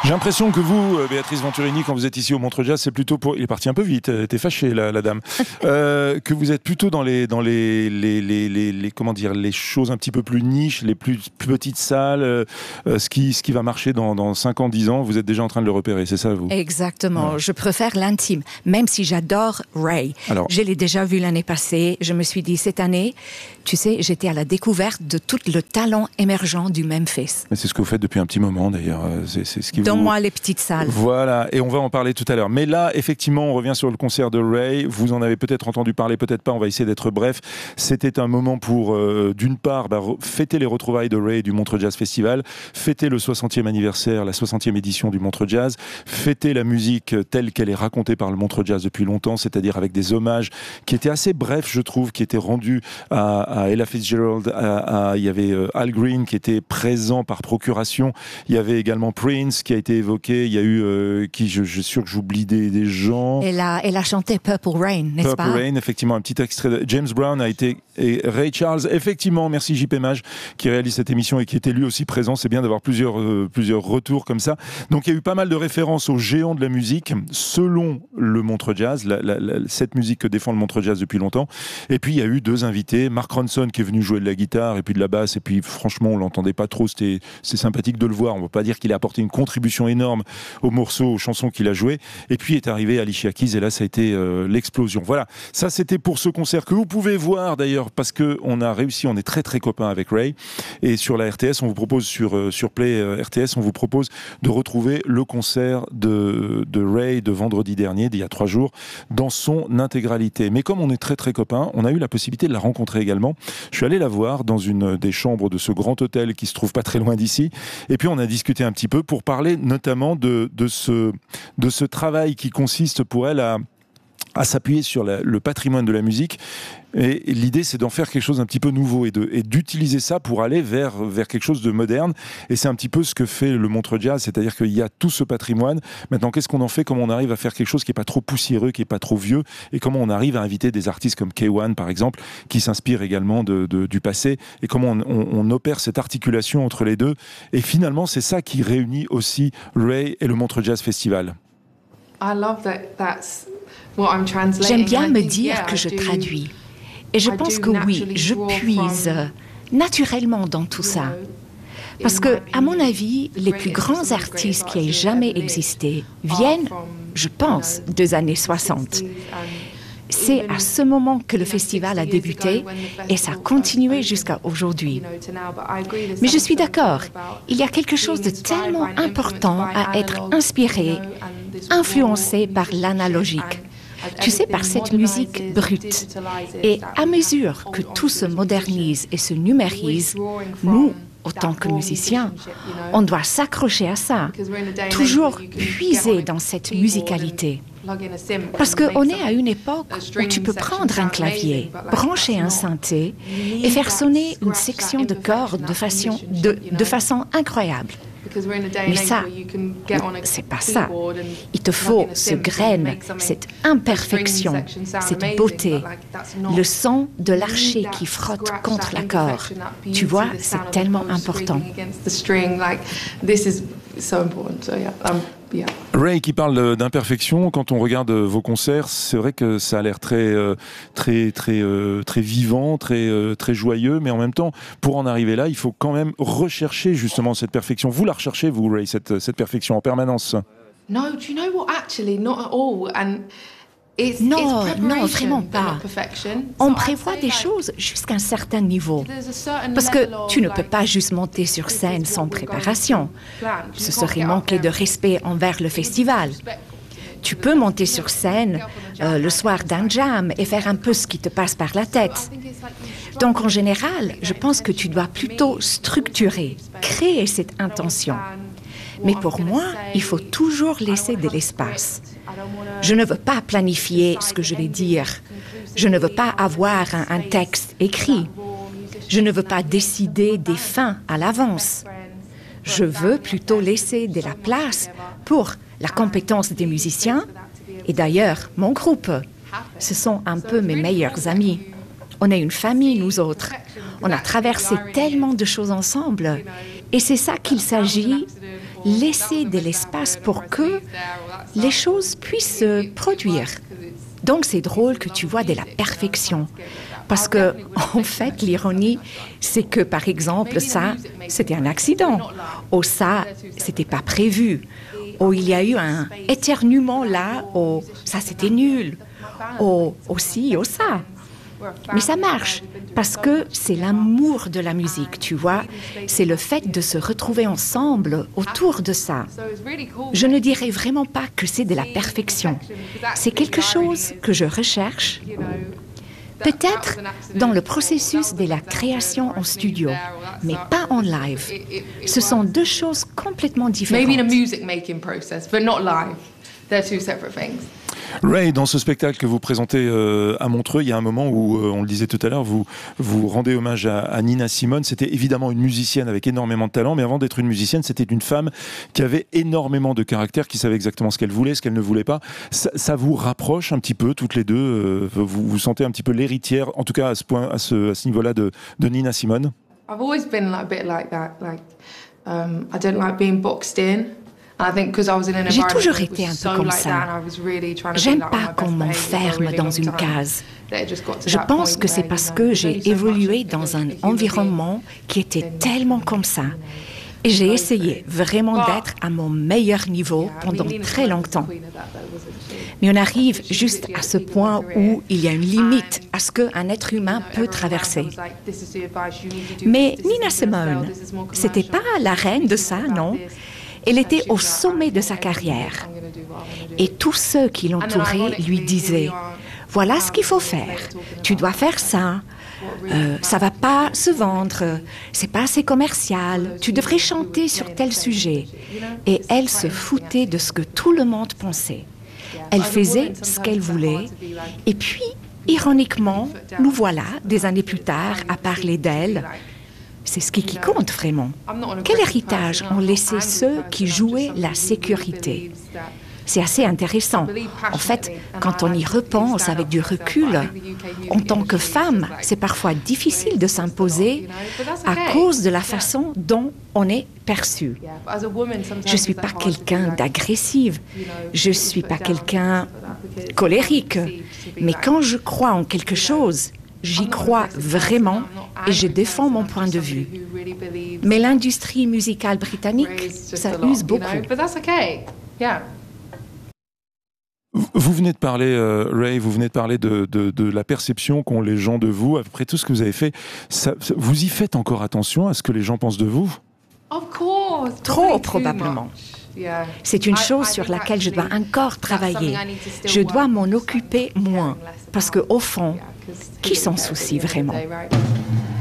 J'ai l'impression que vous, Béatrice Venturini, quand vous êtes ici au Montreux Jazz, c'est plutôt pour... Il est parti un peu vite, t'es fâchée la dame. Que vous êtes plutôt dans les comment dire, les choses un petit peu plus niches, les plus petites salles, ce qui va marcher dans 5 ans, 10 ans, vous êtes déjà en train de le repérer, c'est ça vous? Exactement, ouais. Je préfère l'intime, même si j'adore Ray. Alors, je l'ai déjà vu l'année passée, je me suis dit cette année, tu sais, j'étais à la découverte de tout le talent émergent du Memphis. Mais c'est ce que vous faites depuis un petit moment d'ailleurs, c'est ce qui Donne-moi les petites salles. Voilà, et on va en parler tout à l'heure. Mais là, effectivement, on revient sur le concert de Ray. Vous en avez peut-être entendu parler, peut-être pas. On va essayer d'être bref. C'était un moment pour, d'une part, fêter les retrouvailles de Ray du Montreux Jazz Festival, fêter le 60e anniversaire, la 60e édition du Montreux Jazz, fêter la musique telle qu'elle est racontée par le Montreux Jazz depuis longtemps, c'est-à-dire avec des hommages qui étaient assez brefs, je trouve, qui étaient rendus à Ella Fitzgerald. Il y avait Al Green qui était présent par procuration. Il y avait également Prince qui a été évoqué. Il y a eu, je suis sûr que j'oublie des gens. Elle a chanté Purple Rain, n'est-ce pas? Purple Rain, effectivement, un petit extrait de James Brown a été, et Ray Charles, effectivement, merci JP Mage, qui réalise cette émission et qui était lui aussi présent. C'est bien d'avoir plusieurs retours comme ça. Donc il y a eu pas mal de références aux géants de la musique, selon le Montreux Jazz, cette musique que défend le Montreux Jazz depuis longtemps. Et puis il y a eu 2 invités, Mark Ronson qui est venu jouer de la guitare et puis de la basse, et puis franchement on l'entendait pas trop, c'est sympathique de le voir. On ne va pas dire qu'il a apporté une contribution énorme aux morceaux, aux chansons qu'il a jouées. Et puis est arrivé Alicia Keys et là ça a été l'explosion. Voilà, ça c'était pour ce concert que vous pouvez voir d'ailleurs parce que on a réussi, on est très très copains avec Ray et sur la RTS on vous propose sur Play RTS on vous propose de retrouver le concert de Ray de vendredi dernier, d'il y a 3 jours, dans son intégralité. Mais comme on est très très copains, on a eu la possibilité de la rencontrer également. Je suis allé la voir dans une des chambres de ce grand hôtel qui se trouve pas très loin d'ici et puis on a discuté un petit peu pour parler notamment de ce travail qui consiste pour elle à s'appuyer sur le patrimoine de la musique. Et l'idée, c'est d'en faire quelque chose d'un petit peu nouveau et d'utiliser ça pour aller vers quelque chose de moderne. Et c'est un petit peu ce que fait le Montreux Jazz, c'est-à-dire qu'il y a tout ce patrimoine. Maintenant, qu'est-ce qu'on en fait? Comment on arrive à faire quelque chose qui n'est pas trop poussiéreux, qui n'est pas trop vieux? Et comment on arrive à inviter des artistes comme K1, par exemple, qui s'inspirent également du passé? Et comment on opère cette articulation entre les deux? Et finalement, c'est ça qui réunit aussi Ray et le Montreux Jazz Festival. J'aime bien me dire que je traduis. Et je pense que oui, je puise naturellement dans tout ça. Parce que, à mon avis, les plus grands artistes qui aient jamais existé viennent, je pense, des années 60. C'est à ce moment que le festival a débuté et ça a continué jusqu'à aujourd'hui. Mais je suis d'accord, il y a quelque chose de tellement important à être inspiré, influencé par l'analogique. Tu sais, par cette musique brute. Et à mesure que tout se modernise et se numérise, nous, autant que musiciens, on doit s'accrocher à ça, toujours puiser dans cette musicalité. Parce qu'on est à une époque où tu peux prendre un clavier, brancher un synthé et faire sonner une section de cordes de façon incroyable. Mais ça, c'est pas ça. Il te faut ce grain, cette imperfection, cette beauté, le son de l'archet qui frotte contre l'accord. Tu vois, c'est tellement important. Ray qui parle d'imperfection, quand on regarde vos concerts, c'est vrai que ça a l'air très vivant, très joyeux, mais en même temps, pour en arriver là, il faut quand même rechercher justement cette perfection. Vous la recherchez, vous, Ray, cette perfection en permanence? No, do you know what? Actually, not at all. And non, vraiment pas. On prévoit des choses jusqu'à un certain niveau. Parce que tu ne peux pas juste monter sur scène sans préparation. Ce serait manquer de respect envers le festival. Tu peux monter sur scène le soir d'un jam et faire un peu ce qui te passe par la tête. Donc en général, je pense que tu dois plutôt structurer, créer cette intention. Mais pour moi, il faut toujours laisser de l'espace. Je ne veux pas planifier ce que je vais dire. Je ne veux pas avoir un texte écrit. Je ne veux pas décider des fins à l'avance. Je veux plutôt laisser de la place pour la compétence des musiciens et d'ailleurs mon groupe. Ce sont un peu mes meilleurs amis. On est une famille, nous autres. On a traversé tellement de choses ensemble. Et c'est ça qu'il s'agit laisser de l'espace pour que les choses puissent se produire. Donc c'est drôle que tu vois de la perfection. Parce que, en fait, l'ironie, c'est que, par exemple, ça, c'était un accident. Ou ça, c'était pas prévu. Ou il y a eu un éternuement là, ou ça, c'était nul. Ou aussi, ou ça. Mais ça marche, parce que c'est l'amour de la musique, tu vois. C'est le fait de se retrouver ensemble autour de ça. Je ne dirais vraiment pas que c'est de la perfection. C'est quelque chose que je recherche. Peut-être dans le processus de la création en studio, mais pas en live. Ce sont deux choses complètement différentes. Maybe in a music making process, but not live. They're two separate things. Ray, dans ce spectacle que vous présentez à Montreux, il y a un moment où, on le disait tout à l'heure, vous rendez hommage à Nina Simone. C'était évidemment une musicienne avec énormément de talent, mais avant d'être une musicienne, c'était une femme qui avait énormément de caractère, qui savait exactement ce qu'elle voulait, ce qu'elle ne voulait pas. Ça vous rapproche un petit peu, toutes les deux, vous sentez un petit peu l'héritière, en tout cas à ce niveau-là de Nina Simone? I've always been a bit like that. I don't like being boxed in. J'ai toujours été un peu comme ça. J'aime pas qu'on m'enferme dans une case. Je pense que c'est parce que j'ai évolué dans un environnement qui était tellement comme ça. Et j'ai essayé vraiment d'être à mon meilleur niveau pendant très longtemps. Mais on arrive juste à ce point où il y a une limite à ce qu'un être humain peut traverser. Mais Nina Simone, c'était pas la reine de ça, non? Elle était au sommet de sa carrière. Et tous ceux qui l'entouraient lui disaient « Voilà ce qu'il faut faire. Tu dois faire ça. Ça va pas se vendre. C'est pas assez commercial. Tu devrais chanter sur tel sujet. » Et elle se foutait de ce que tout le monde pensait. Elle faisait ce qu'elle voulait. Et puis, ironiquement, nous voilà, des années plus tard, à parler d'elle. C'est ce qui compte vraiment. Quel héritage ont laissé ceux qui jouaient la sécurité? C'est assez intéressant. En fait, quand on y repense avec du recul, en tant que femme, c'est parfois difficile de s'imposer à cause de la façon dont on est perçu. Je ne suis pas quelqu'un d'agressive, je ne suis pas quelqu'un colérique, mais quand je crois en quelque chose, j'y crois vraiment et je défends mon point de vue. Mais l'industrie musicale britannique, ça use beaucoup. Vous venez de parler, Ray, vous venez de parler de la perception qu'ont les gens de vous. Après tout ce que vous avez fait, vous y faites encore attention à ce que les gens pensent de vous? Trop, probablement. C'est une chose sur laquelle je dois encore travailler. Je dois m'en occuper moins, parce qu'au fond, qui s'en soucie vraiment?